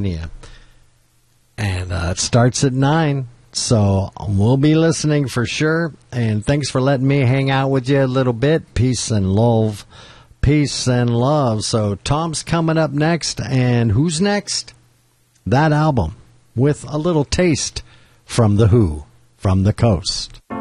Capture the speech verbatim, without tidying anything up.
Pennsylvania. And uh, it starts at nine, so we'll be listening for sure. And thanks for letting me hang out with you a little bit. Peace and love. Peace and love. So Tom's coming up next, and who's next? That album with a little taste from The Who, From the Coast.